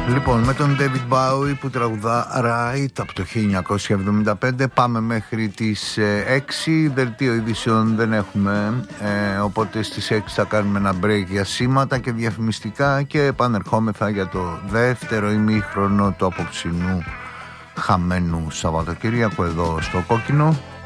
Λοιπόν, με τον David Bowie που τραγουδά Right από το 1975 πάμε μέχρι τις 6. Δελτίο ειδήσεων δεν έχουμε, οπότε στις 6 θα κάνουμε ένα break για σήματα και διαφημιστικά και επανερχόμεθα για το δεύτερο ημίχρονο του απόψινού χαμένου Σαββατοκύριακου εδώ στο Κόκκινο.